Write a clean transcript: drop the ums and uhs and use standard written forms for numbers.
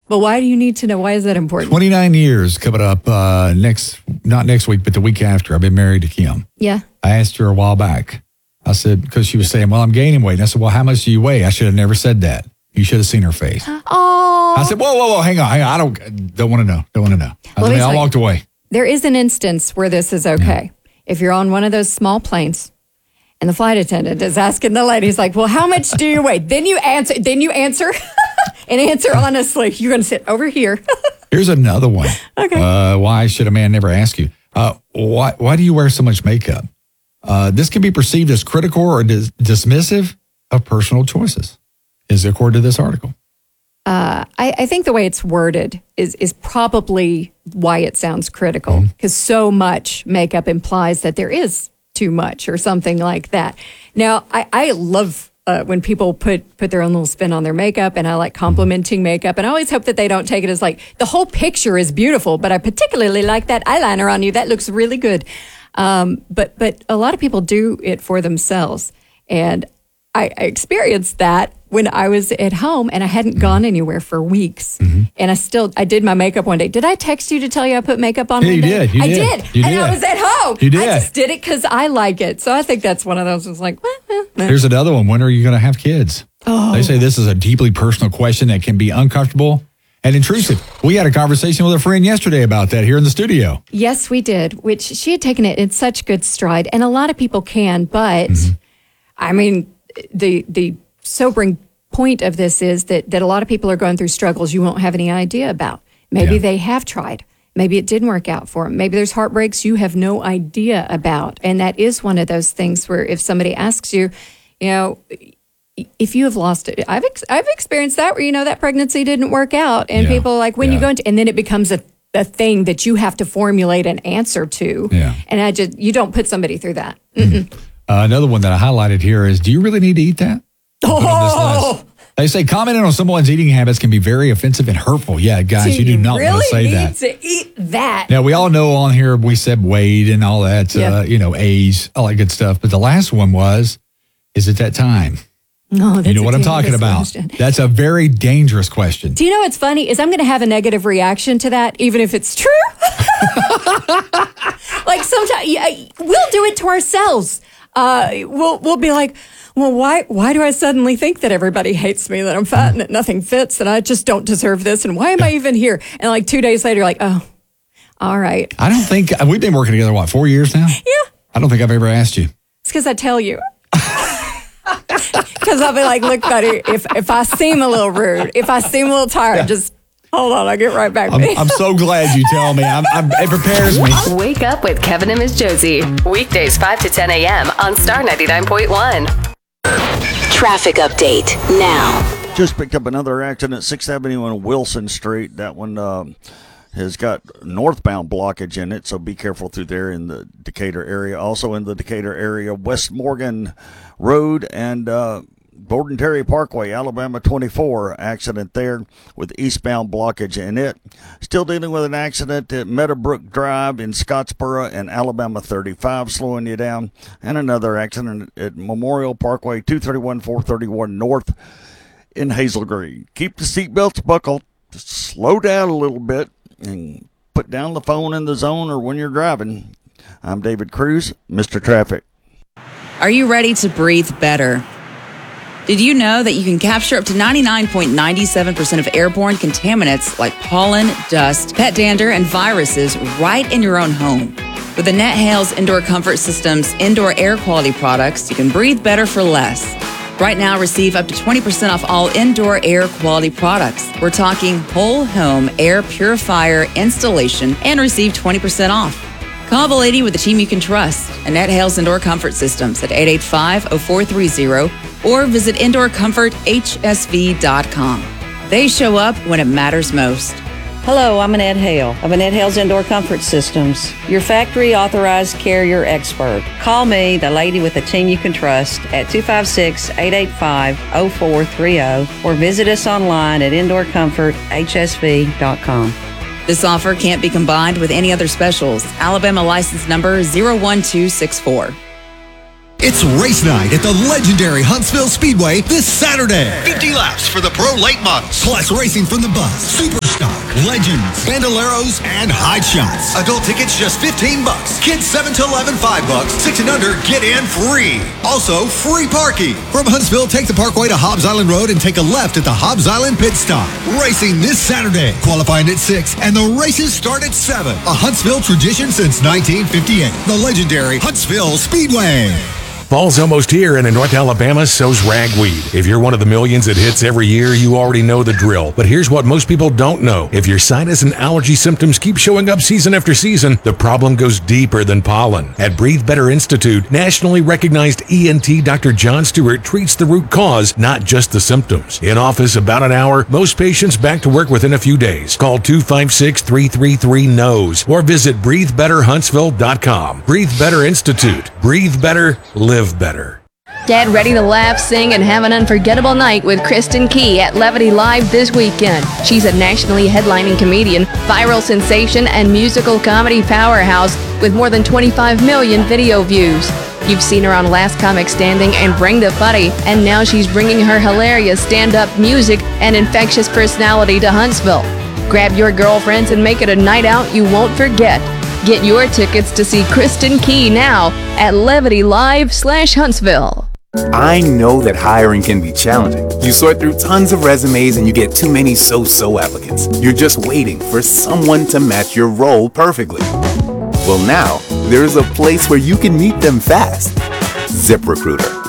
But why do you need to know? Why is that important? 29 years coming up not next week, but the week after. I've been married to Kim. Yeah. I asked her a while back. I said, because she was saying, well, I'm gaining weight. And I said, well, how much do you weigh? I should have never said that. You should have seen her face. Oh. I said, whoa, hang on. I don't want to know. Don't want to know. I walked away. There is an instance where this is okay. Yeah. If you're on one of those small planes and the flight attendant is asking the lady, he's like, well, how much do you weigh? Then you answer and answer honestly. You're going to sit over here. Here's another one. Okay. Why should a man never ask you? Why do you wear so much makeup? This can be perceived as critical or dismissive of personal choices, is according to this article. I think the way it's worded is probably why it sounds critical, because so much makeup implies that there is too much or something like that. Now, I love when people put their own little spin on their makeup, and I like complimenting makeup, and I always hope that they don't take it as like the whole picture is beautiful, but I particularly like that eyeliner on you. That looks really good. But a lot of people do it for themselves, and I experienced that when I was at home and I hadn't gone anywhere for weeks. And I did my makeup one day. Did I text you to tell you I put makeup on one day? I did. I was at home. You did. I just did it because I like it. So I think that's one of those was like, Here's another one. When are you going to have kids? Oh. They say this is a deeply personal question that can be uncomfortable and intrusive. We had a conversation with a friend yesterday about that here in the studio. Yes, we did, which she had taken it in such good stride. And a lot of people can, but I mean, the sobering point of this is that a lot of people are going through struggles you won't have any idea about. Maybe they have tried. Maybe it didn't work out for them. Maybe there's heartbreaks you have no idea about. And that is one of those things where if somebody asks you, if you have lost it, I've experienced that where, that pregnancy didn't work out. And people are like, when you go into, and then it becomes a thing that you have to formulate an answer to. Yeah. And you don't put somebody through that. Another one that I highlighted here is, do you really need to eat that? Oh! They say commenting on someone's eating habits can be very offensive and hurtful. Yeah, guys, you do not want to say that. You really need to eat that. Now, we all know on here we said weight and all that, age, all that good stuff. But the last one was, is it that time? No, that's you know what I'm talking about. Question. That's a very dangerous question. Do you know what's funny is I'm going to have a negative reaction to that, even if it's true. Like sometimes we'll do it to ourselves. We'll be like, well, why do I suddenly think that everybody hates me, that I'm fat and that nothing fits and I just don't deserve this? And why am I even here? And like 2 days later, you're like, oh, all right. I don't think we've been working together, 4 years now? Yeah. I don't think I've ever asked you. It's because I tell you. Because I'll be like, look, buddy, if I seem a little rude, if I seem a little tired, just hold on, I'll get right back with you. I'm so glad you tell me. It prepares me. Wake up with Kevin and Ms. Josie. Weekdays 5 to 10 a.m. on Star 99.1. Traffic update now. Just picked up another accident, 6th Avenue and Wilson Street. That one has got northbound blockage in it, so be careful through there in the Decatur area. Also in the Decatur area, West Morgan Road and Gordon Terry Parkway, Alabama 24, accident there with eastbound blockage in it. Still dealing with an accident at Meadowbrook Drive in Scottsboro and Alabama 35, slowing you down. And another accident at Memorial Parkway, 231, 431 North in Hazel Green. Keep the seatbelts buckled. Just slow down a little bit and put down the phone in the zone or when you're driving. I'm David Cruz, Mr. Traffic. Are you ready to breathe better? Did you know that you can capture up to 99.97% of airborne contaminants like pollen, dust, pet dander, and viruses right in your own home? With the NetHales Indoor Comfort Systems indoor air quality products, you can breathe better for less. Right now, receive up to 20% off all indoor air quality products. We're talking whole home air purifier installation and receive 20% off. Call the lady with the team you can trust, Annette Hales Indoor Comfort Systems at 885-0430 or visit indoorcomforthsv.com. They show up when it matters most. Hello, I'm Annette Hale of Annette Hale's Indoor Comfort Systems, your factory authorized carrier expert. Call me, the lady with the team you can trust, at 256-885-0430 or visit us online at indoorcomforthsv.com. This offer can't be combined with any other specials. Alabama license number 01264. It's race night at the legendary Huntsville Speedway this Saturday. 50 laps for the Pro Late Models. Plus racing from the bus, Super Legends, Bandoleros, and Hot Shots. Adult tickets just $15. Kids 7 to 11, $5. 6 and under, get in free. Also, free parking. From Huntsville, take the Parkway to Hobbs Island Road and take a left at the Hobbs Island Pit Stop. Racing this Saturday, qualifying at 6, and the races start at 7. A Huntsville tradition since 1958. The legendary Huntsville Speedway. Fall's almost here, and in North Alabama, so's ragweed. If you're one of the millions it hits every year, you already know the drill. But here's what most people don't know. If your sinus and allergy symptoms keep showing up season after season, the problem goes deeper than pollen. At Breathe Better Institute, nationally recognized ENT Dr. John Stewart treats the root cause, not just the symptoms. In office about an hour, most patients back to work within a few days. Call 256-333-NOSE or visit breathebetterhuntsville.com. Breathe Better Institute. Breathe better, live better. Get ready to laugh, sing, and have an unforgettable night with Kristen Key at Levity Live this weekend. She's a nationally headlining comedian, viral sensation, and musical comedy powerhouse with more than 25 million video views. You've seen her on Last Comic Standing and Bring the Funny, and now she's bringing her hilarious stand-up music and infectious personality to Huntsville. Grab your girlfriends and make it a night out you won't forget. Get your tickets to see Kristen Key now at Levity Live/Huntsville. I know that hiring can be challenging. You sort through tons of resumes and you get too many so-so applicants. You're just waiting for someone to match your role perfectly. Well, now, there's a place where you can meet them fast. ZipRecruiter.